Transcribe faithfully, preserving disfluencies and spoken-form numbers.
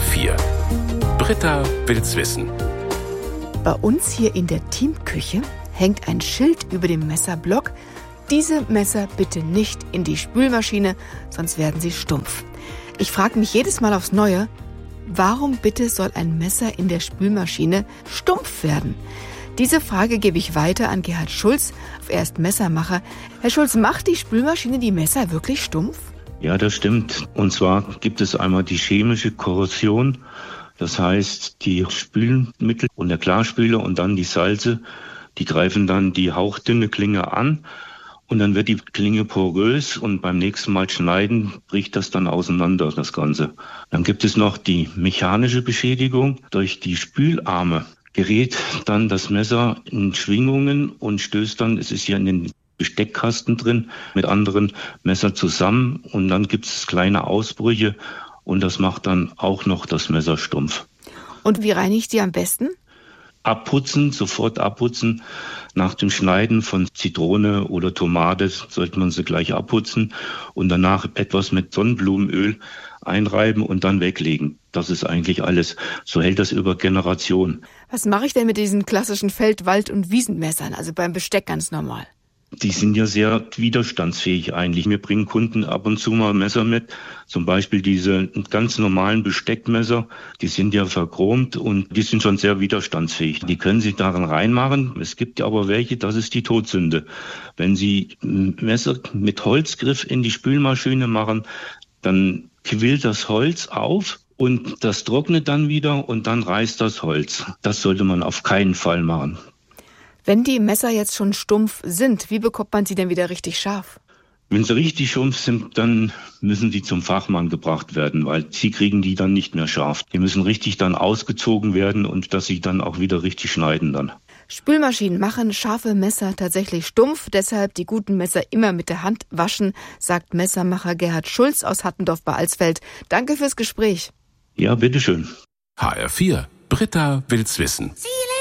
vier. Britta will's wissen. Bei uns hier in der Teamküche hängt ein Schild über dem Messerblock. Diese Messer bitte nicht in die Spülmaschine, sonst werden sie stumpf. Ich frage mich jedes Mal aufs Neue, warum bitte soll ein Messer in der Spülmaschine stumpf werden? Diese Frage gebe ich weiter an Gerhard Schulz, er ist Messermacher. Herr Schulz, macht die Spülmaschine die Messer wirklich stumpf? Ja, das stimmt. Und zwar gibt es einmal die chemische Korrosion. Das heißt, die Spülmittel und der Klarspüler und dann die Salze, die greifen dann die hauchdünne Klinge an und dann wird die Klinge porös und beim nächsten Mal schneiden bricht das dann auseinander, das Ganze. Dann gibt es noch die mechanische Beschädigung. Durch die Spülarme gerät dann das Messer in Schwingungen und stößt dann, es ist hier in den Besteckkasten drin, mit anderen Messern zusammen und dann gibt es kleine Ausbrüche und das macht dann auch noch das Messer stumpf. Und wie reinigt ihr am besten? Abputzen, sofort abputzen. Nach dem Schneiden von Zitrone oder Tomate sollte man sie gleich abputzen und danach etwas mit Sonnenblumenöl einreiben und dann weglegen. Das ist eigentlich alles. So hält das über Generationen. Was mache ich denn mit diesen klassischen Feld-, Wald- und Wiesenmessern, also beim Besteck ganz normal? Die sind ja sehr widerstandsfähig eigentlich. Wir bringen Kunden ab und zu mal Messer mit, zum Beispiel diese ganz normalen Besteckmesser, die sind ja verchromt und die sind schon sehr widerstandsfähig. Die können sich daran reinmachen. Es gibt ja aber welche, das ist die Todsünde. Wenn Sie Messer mit Holzgriff in die Spülmaschine machen, dann quillt das Holz auf und das trocknet dann wieder und dann reißt das Holz. Das sollte man auf keinen Fall machen. Wenn die Messer jetzt schon stumpf sind, wie bekommt man sie denn wieder richtig scharf? Wenn sie richtig stumpf sind, dann müssen die zum Fachmann gebracht werden, weil sie kriegen die dann nicht mehr scharf. Die müssen richtig dann ausgezogen werden und dass sie dann auch wieder richtig schneiden dann. Spülmaschinen machen scharfe Messer tatsächlich stumpf, deshalb die guten Messer immer mit der Hand waschen, sagt Messermacher Gerhard Schulz aus Hattendorf bei Alsfeld. Danke fürs Gespräch. Ja, bitteschön. H R vier. Britta will's wissen. Sie